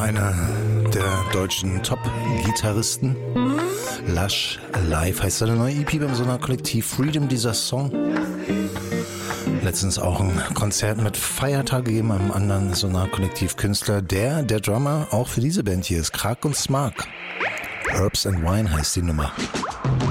einer der deutschen Top-Gitarristen. Lush Live heißt seine neue EP beim Sonar-Kollektiv Freedom, dieser Song. Letztens auch ein Konzert mit Feiertag gegeben, einem anderen Sonar-Kollektiv-Künstler, der Drummer auch für diese Band hier ist, Krag und Smark. Herbs and Wine heißt die Nummer.